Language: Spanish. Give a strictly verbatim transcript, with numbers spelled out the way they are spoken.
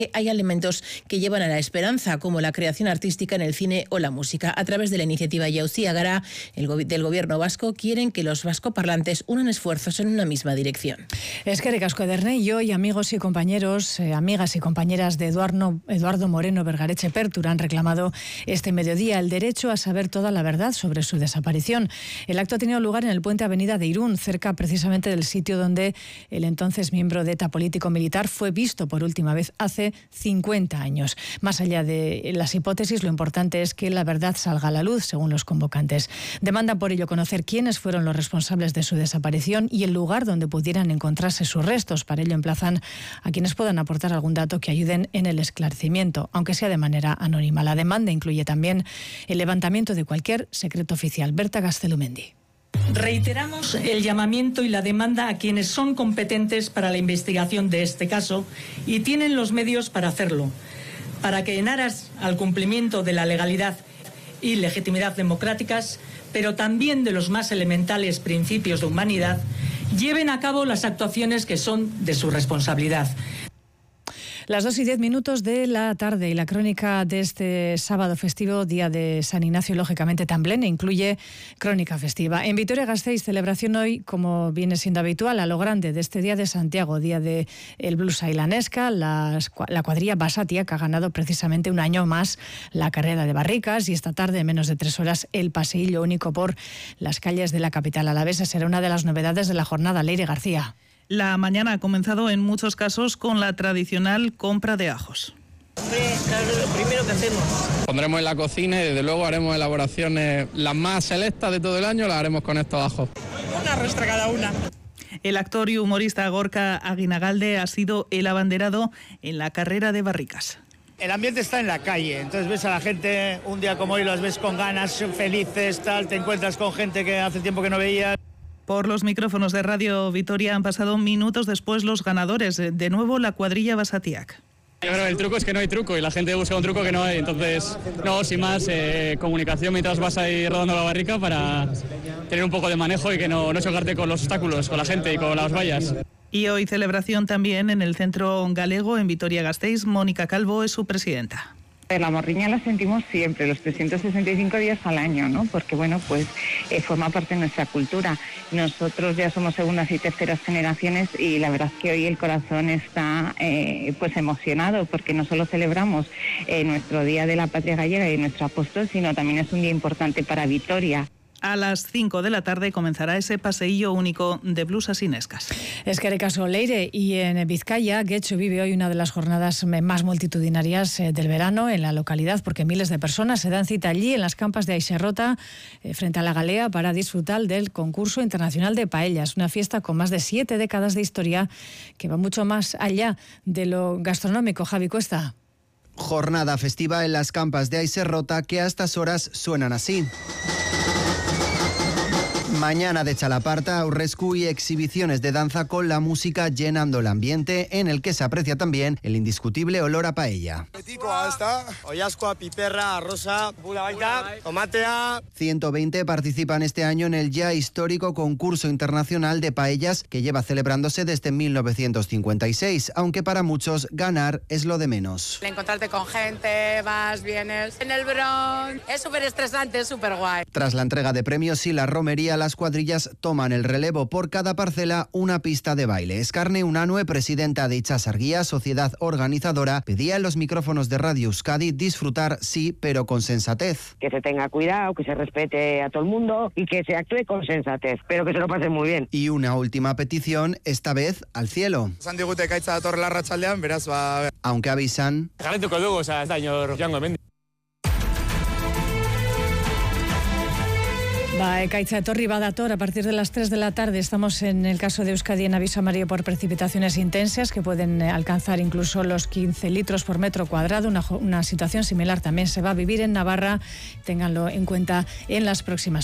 Hay elementos que llevan a la esperanza, como la creación artística en el cine o la música. A través de la iniciativa Jauzi Gara el go- del gobierno vasco, quieren que los vascoparlantes unan esfuerzos en una misma dirección. Eskerrik asko Ederne, y hoy amigos y compañeros, eh, amigas y compañeras de Eduardo, Eduardo Moreno Bergareche Pertur han reclamado este mediodía el derecho a saber toda la verdad sobre su desaparición. El acto ha tenido lugar en el puente Avenida de Irún, cerca precisamente del sitio donde el entonces miembro de ETA político-militar fue visto por última vez hace cincuenta años. Más allá de las hipótesis, lo importante es que la verdad salga a la luz, según los convocantes. Demandan por ello conocer quiénes fueron los responsables de su desaparición y el lugar donde pudieran encontrarse sus restos. Para ello emplazan a quienes puedan aportar algún dato que ayuden en el esclarecimiento, aunque sea de manera anónima. La demanda incluye también el levantamiento de cualquier secreto oficial. Berta Gaztelumendi. Reiteramos el llamamiento y la demanda a quienes son competentes para la investigación de este caso y tienen los medios para hacerlo, para que en aras al cumplimiento de la legalidad y legitimidad democráticas, pero también de los más elementales principios de humanidad, lleven a cabo las actuaciones que son de su responsabilidad. Las dos y diez minutos de la tarde y la crónica de este sábado festivo, día de San Ignacio, lógicamente también incluye crónica festiva. En Vitoria-Gasteiz, celebración hoy, como viene siendo habitual, a lo grande de este día de Santiago, día de el blues ailanesca, las, la cuadrilla Basatia, que ha ganado precisamente un año más la carrera de Barricas, y esta tarde, en menos de tres horas, el paseillo único por las calles de la capital alavesa. Será una de las novedades de la jornada. Leire García. La mañana ha comenzado en muchos casos con la tradicional compra de ajos. Lo primero que hacemos. Pondremos en la cocina y desde luego haremos elaboraciones las más selectas de todo el año, las haremos con estos ajos. Una rostra cada una. El actor y humorista Gorka Aguinagalde ha sido el abanderado en la carrera de Barricas. El ambiente está en la calle, entonces ves a la gente, un día como hoy los ves con ganas, felices, tal, te encuentras con gente que hace tiempo que no veías. Por los micrófonos de Radio Vitoria han pasado minutos después los ganadores. De nuevo la cuadrilla Basatiak. Yo creo que el truco es que no hay truco y la gente busca un truco que no hay. Entonces, no, sin más, eh, comunicación mientras vas ahí rodando la barrica para tener un poco de manejo y que no, no chocarte con los obstáculos, con la gente y con las vallas. Y hoy celebración también en el Centro Galego en Vitoria-Gasteiz. Mónica Calvo es su presidenta. La morriña la sentimos siempre, los trescientos sesenta y cinco días al año, ¿no? Porque, bueno, pues eh, forma parte de nuestra cultura. Nosotros ya somos segundas y terceras generaciones y la verdad es que hoy el corazón está eh, pues emocionado porque no solo celebramos eh, nuestro Día de la Patria Gallega y nuestro apóstol, sino también es un día importante para Vitoria. A las cinco de la tarde comenzará ese paseillo único de blues asinescas. Eskerrik asko, Leire. Y en Vizcaya, Getxo vive hoy una de las jornadas más multitudinarias del verano en la localidad, porque miles de personas se dan cita allí en las campas de Aixerrota, eh, frente a la Galea, para disfrutar del concurso internacional de paellas, una fiesta con más de siete décadas de historia que va mucho más allá de lo gastronómico. Javi Cuesta. Jornada festiva en las campas de Aixerrota que a estas horas suenan así. Mañana de chalaparta, aurrescu y exhibiciones de danza con la música llenando el ambiente, en el que se aprecia también el indiscutible olor a paella. ciento veinte participan este año en el ya histórico concurso internacional de paellas que lleva celebrándose desde mil novecientos cincuenta y seis, aunque para muchos ganar es lo de menos. Encontrarte con gente, vas, vienes en el Bronx, es súper estresante, es súper guay. Tras la entrega de premios y la romería, las cuadrillas toman el relevo. Por cada parcela, una pista de baile. Escarne Unanue, presidenta de Itsasarguía, sociedad organizadora, pedía en los micrófonos de Radio Euskadi disfrutar, sí, pero con sensatez. Que se tenga cuidado, que se respete a todo el mundo y que se actúe con sensatez, pero que se lo pase muy bien. Y una última petición, esta vez al cielo. Aunque avisan... Va, ekaitza etorri badator a partir de las tres de la tarde. Estamos en el caso de Euskadi en aviso amarillo por precipitaciones intensas que pueden alcanzar incluso los quince litros por metro cuadrado. Una, una situación similar también se va a vivir en Navarra. Ténganlo en cuenta en las próximas